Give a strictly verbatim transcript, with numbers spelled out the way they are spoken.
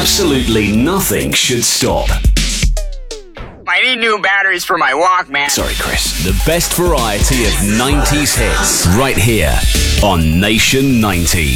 absolutely nothing should stop. I need new batteries for my Walkman. Sorry, Chris. The best variety of nineties hits right here on Nation ninety.